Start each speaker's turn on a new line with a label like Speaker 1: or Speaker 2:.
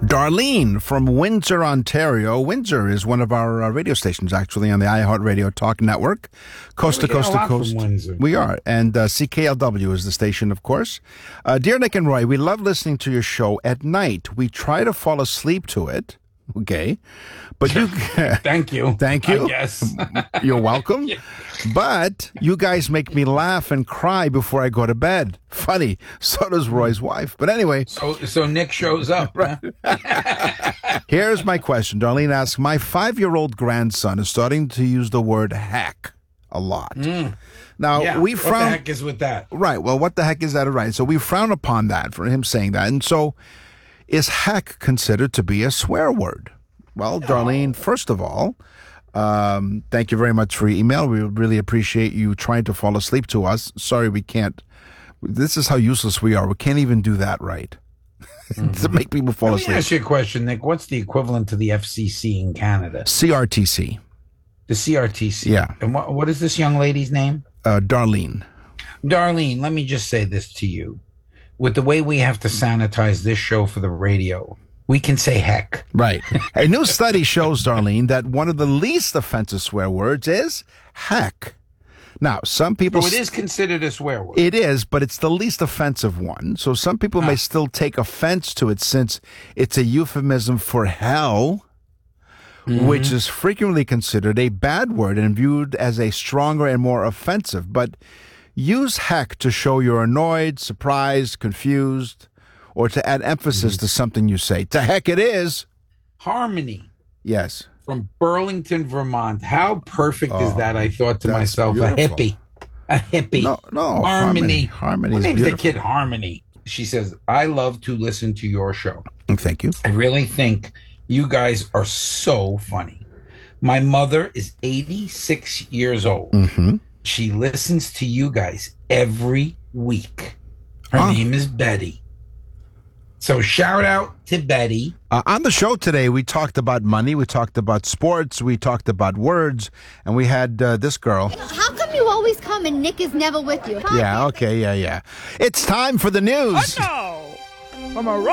Speaker 1: Darlene from Windsor, Ontario. Windsor is one of our radio stations, actually, on the iHeartRadio Talk Network. Coast to coast to coast. We are. And CKLW is the station, of course. Dear Nick and Roy, we love listening to your show at night. We try to fall asleep to it. Okay. But you...
Speaker 2: Thank you.
Speaker 1: Thank you.
Speaker 2: Yes.
Speaker 1: You're welcome. But you guys make me laugh and cry before I go to bed. Funny. So does Roy's wife. But anyway.
Speaker 2: So Nick shows up.
Speaker 1: Right. Here's my question. Darlene asks, my 5-year-old grandson is starting to use the word heck a lot. Now, we frown...
Speaker 2: What the heck is with that?
Speaker 1: Right. Well, what the heck is that? Right. So we frown upon that, for him saying that. And so is heck considered to be a swear word? Well, Darlene, first of all, thank you very much for your email. We really appreciate you trying to fall asleep to us. Sorry, we can't. This is how useless we are. We can't even do that right. To make people fall asleep.
Speaker 2: Let me ask you a question, Nick. What's the equivalent to the FCC in Canada?
Speaker 1: CRTC.
Speaker 2: The CRTC.
Speaker 1: Yeah.
Speaker 2: And what is this young lady's name?
Speaker 1: Darlene.
Speaker 2: Darlene, let me just say this to you. With the way we have to sanitize this show for the radio, we can say heck.
Speaker 1: Right. A new study shows, Darlene, that one of the least offensive swear words is heck. Now, some people...
Speaker 2: So it is considered a swear word.
Speaker 1: It is, but it's the least offensive one. So some people may still take offense to it since it's a euphemism for hell, which is frequently considered a bad word and viewed as a stronger and more offensive. But use heck to show you're annoyed, surprised, confused, or to add emphasis to something you say. To heck it is.
Speaker 2: Harmony.
Speaker 1: Yes.
Speaker 2: From Burlington, Vermont. How perfect is that? I thought to myself,
Speaker 1: beautiful.
Speaker 2: A hippie.
Speaker 1: No.
Speaker 2: Harmony.
Speaker 1: Harmony
Speaker 2: What
Speaker 1: is
Speaker 2: name's the
Speaker 1: beautiful.
Speaker 2: kid Harmony? She says, I love to listen to your show.
Speaker 1: Thank you.
Speaker 2: I really think you guys are so funny. My mother is 86 years old. She listens to you guys every week. Her name is Betty. So shout out to Betty.
Speaker 1: On the show today, we talked about money, we talked about sports, we talked about words, and we had this girl.
Speaker 3: How come you always come and Nick is never with you?
Speaker 1: Yeah, okay, yeah. It's time for the news.
Speaker 4: Oh, no! From a